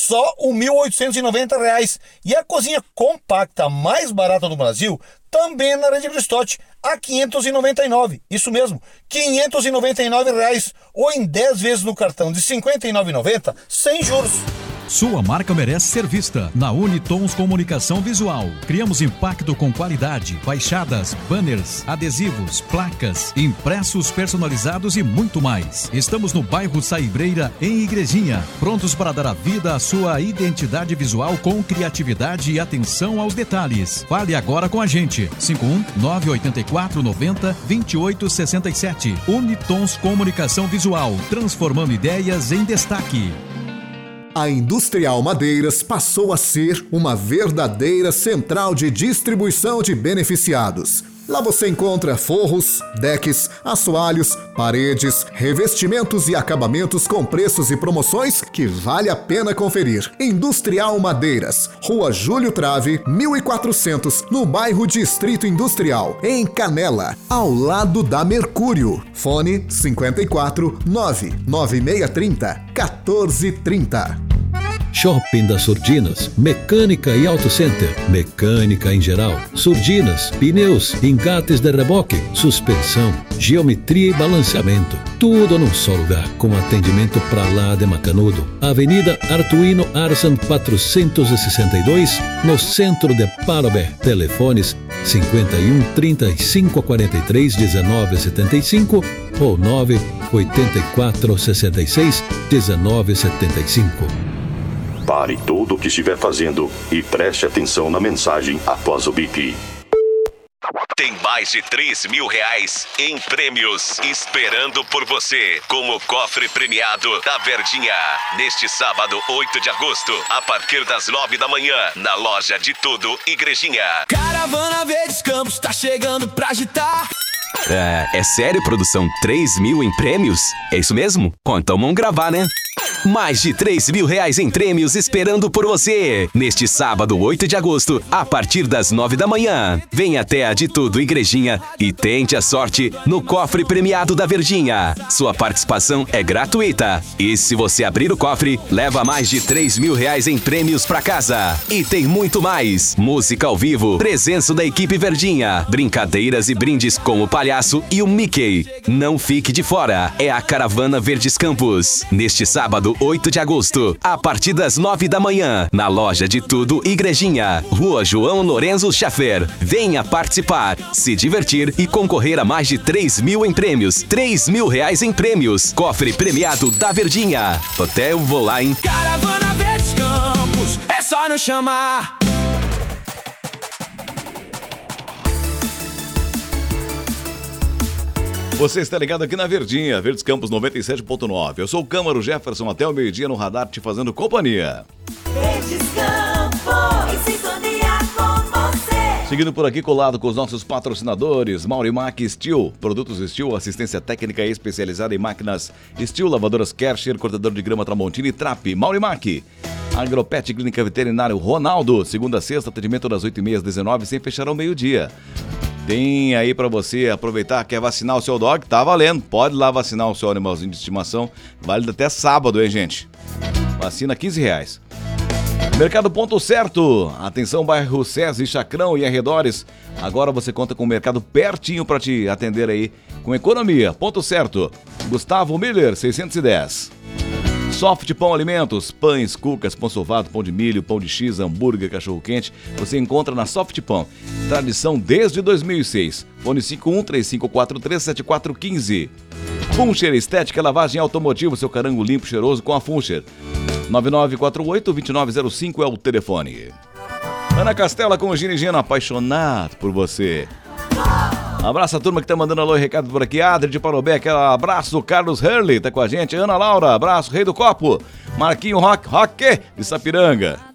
só R$ 1.890. E a cozinha compacta mais barata do Brasil, também na Rede Bristotti, a R$ 599. Isso mesmo, R$ 599, ou em 10 vezes no cartão de R$ 59,90, sem juros. Sua marca merece ser vista na Unitons Comunicação Visual. Criamos impacto com qualidade, fachadas, banners, adesivos, placas, impressos personalizados e muito mais. Estamos no bairro Saibreira, em Igrejinha, prontos para dar a vida à sua identidade visual com criatividade e atenção aos detalhes. Fale agora com a gente. 51-984-90-2867. Unitons Comunicação Visual, transformando ideias em destaque. A Industrial Madeiras passou a ser uma verdadeira central de distribuição de beneficiados. Lá você encontra forros, decks, assoalhos, paredes, revestimentos e acabamentos com preços e promoções que vale a pena conferir. Industrial Madeiras, Rua Júlio Trave, 1400, no bairro Distrito Industrial, em Canela, ao lado da Mercúrio. Fone 54 99630 1430. Shopping das Surdinas, mecânica e auto center, mecânica em geral, surdinas, pneus, engates de reboque, suspensão, geometria e balanceamento. Tudo num só lugar, com atendimento pra lá de Macanudo. Avenida Artuino Arsan 462, no centro de Parobé. Telefones 51 35 43 19 75 ou 9 84 66 19 75. Pare tudo o que estiver fazendo e preste atenção na mensagem após o bip. Tem mais de R$3.000 em prêmios esperando por você com o cofre premiado da Verdinha. Neste sábado, 8 de agosto, a partir das 9 da manhã, na loja de tudo Igrejinha. Caravana Verdes Campos tá chegando pra agitar. É sério, produção? 3.000 em prêmios? É isso mesmo? Bom, então vamos gravar, né? Mais de R$3.000 em prêmios esperando por você. Neste sábado, 8 de agosto, a partir das 9 da manhã. Venha até a de tudo Igrejinha e tente a sorte no cofre premiado da Verdinha. Sua participação é gratuita. E se você abrir o cofre, leva mais de R$3.000 em prêmios pra casa. E tem muito mais. Música ao vivo, presença da equipe Verdinha, brincadeiras e brindes com o palhaço e o Mickey. Não fique de fora. É a Caravana Verdes Campos. Neste sábado, 8 de agosto, a partir das 9 da manhã, na loja de tudo Igrejinha, Rua João Lorenzo Schaffer. Venha participar, se divertir e concorrer a mais de 3.000 em prêmios. R$3.000 em prêmios. Cofre premiado da Verdinha. Até eu vou lá, hein? Caravana Verdes Campos, é só nos chamar. Você está ligado aqui na Verdinha, Verdes Campos 97.9. Eu sou o Câmaro Jefferson, até o meio-dia no radar, te fazendo companhia. Verdes Campos, em sintonia com você. Seguindo por aqui, colado com os nossos patrocinadores, Maurimac Steel, produtos Steel, assistência técnica especializada em máquinas Steel, lavadoras Kercher, cortador de grama Tramontina e Trap. Maurimac. Agropet Clínica Veterinário Ronaldo, segunda a sexta, atendimento das 8h30 às 19h, sem fechar ao meio-dia. Tem aí pra você aproveitar, quer vacinar o seu dog? Tá valendo, pode ir lá vacinar o seu animalzinho de estimação, vale até sábado, hein, gente? Vacina R$15. Mercado Ponto Certo, atenção bairro SESI, Chacrão e arredores, agora você conta com o mercado pertinho pra te atender aí, com economia. Ponto Certo, Gustavo Miller, 610. Soft Pão Alimentos, pães, cucas, pão sovado, pão de milho, pão de X, hambúrguer, cachorro-quente, você encontra na Soft Pão. Tradição desde 2006. Fone 51-3543-7415. Funcher Estética, lavagem automotiva, seu carango limpo, cheiroso com a Funcher. 9948-2905 é o telefone. Ana Castela com o Gino e Gino, apaixonado por você. Abraço a turma que tá mandando alô e recado por aqui. Adri de Parobé, aquele abraço. Carlos Hurley tá com a gente. Ana Laura, abraço. Rei do Copo. Marquinho Rock de Sapiranga.